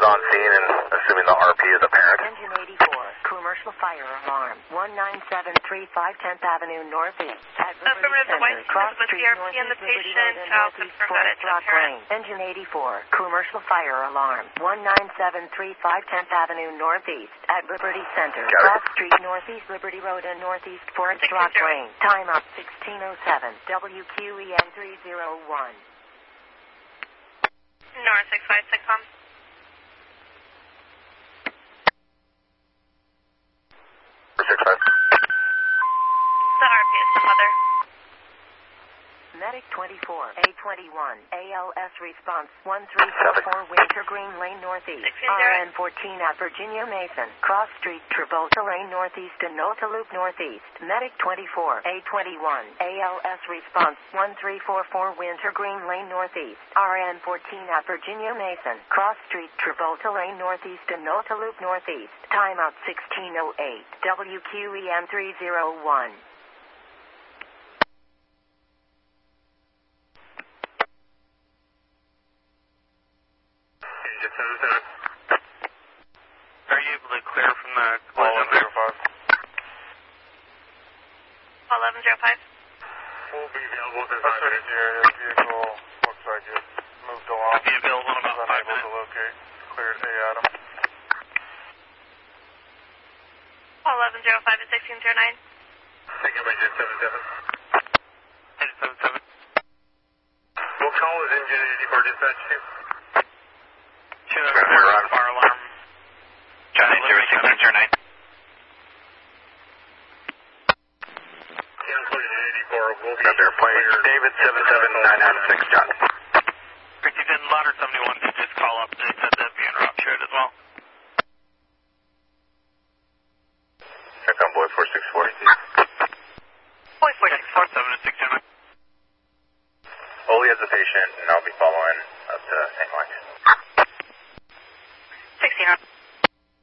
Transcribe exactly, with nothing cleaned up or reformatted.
on scene and assuming the R P is apparent. Engine eighty-four, commercial fire alarm, one nine seven three five tenth Avenue Northeast. Affirmative, the white Cross with the Street C R P Northeast, and the Liberty patient. Road, I'll Northeast, confirm that Forest it's Rock apparent. Lane. Engine eighty-four, commercial fire alarm, one nine seven three five tenth Avenue Northeast at Liberty Center. Got Cross it. Street Northeast, Liberty Road and Northeast, Forest Rock Lane. Time up sixteen oh seven, W Q E N three oh one. North six five six com. six five. The R P is the mother. Medic twenty-four, A twenty-one, A L S response one three four four Wintergreen Lane Northeast, R N fourteen at Virginia Mason, Cross Street, Travolta Lane Northeast and Nota Loop Northeast. Medic twenty-four, A twenty-one, A L S response one three four four Wintergreen Lane Northeast, R N fourteen at Virginia Mason, Cross Street, Travolta Lane Northeast and Nota Loop Northeast. Time out sixteen oh eight, W Q E M three oh one. Are you able to clear from the collision there? eleven oh five. We'll be available within That's right here. The vehicle looks like it moved along. Be available in about five Unable to minutes. locate. Cleared A Adam. eleven oh five is sixteen oh nine. Thank you, Engine seven seven. Engine seven seven. What call is Engine eighty-four dispatch to? Two on fire alarm. Johnny zero six nine zero nine. Cancel Engine eighty-four will be airplane. David seven seven nine nine six, John. If you did louder seventy-one, you just call up. They said that'd be en route shoot as well. Check on boy four six four. Boy four six four. seven and six two nine. Oli has a patient, and I'll be following up to Saint Mike's.